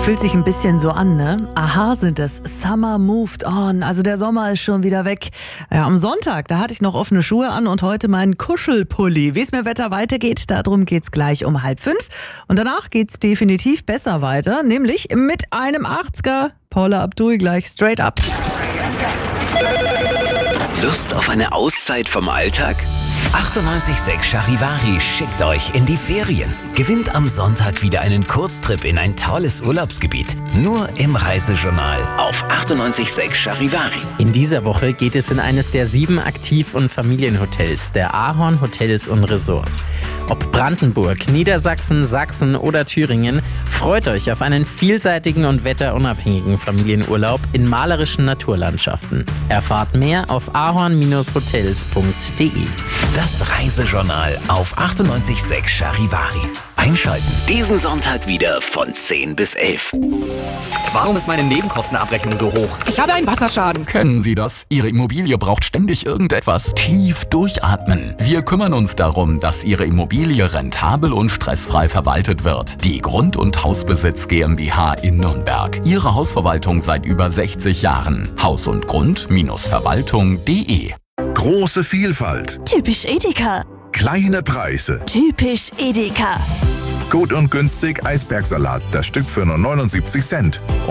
Fühlt sich ein bisschen so an, ne? Aha sind es. Summer moved on. Also der Sommer ist schon wieder weg. Ja, am Sonntag, da hatte ich noch offene Schuhe an und heute meinen Kuschelpulli. Wie es mit dem Wetter weitergeht, darum geht's gleich um 4:30. Und danach geht's definitiv besser weiter, nämlich mit einem 80er. Paula Abdul gleich straight up. Lust auf eine Auszeit vom Alltag? 98.6 Charivari schickt euch in die Ferien. Gewinnt am Sonntag wieder einen Kurztrip in ein tolles Urlaubsgebiet. Nur im Reisejournal auf 98.6 Charivari. In dieser Woche geht es in eines der 7 Aktiv- und Familienhotels der Ahorn Hotels und Resorts. Ob Brandenburg, Niedersachsen, Sachsen oder Thüringen, freut euch auf einen vielseitigen und wetterunabhängigen Familienurlaub in malerischen Naturlandschaften. Erfahrt mehr auf ahorn-hotels.de. Das Reisejournal auf 98.6 Charivari. Einschalten. Diesen Sonntag wieder von 10 bis 11. Warum ist meine Nebenkostenabrechnung so hoch? Ich habe einen Wasserschaden. Kennen Sie das? Ihre Immobilie braucht ständig irgendetwas. Tief durchatmen. Wir kümmern uns darum, dass Ihre Immobilie rentabel und stressfrei verwaltet wird. Die Grund- und Hausbesitz GmbH in Nürnberg. Ihre Hausverwaltung seit über 60 Jahren. Haus und Grund-Verwaltung.de. Große Vielfalt. Typisch Edeka. Kleine Preise. Typisch Edeka. Gut und günstig Eisbergsalat. Das Stück für nur 79 Cent.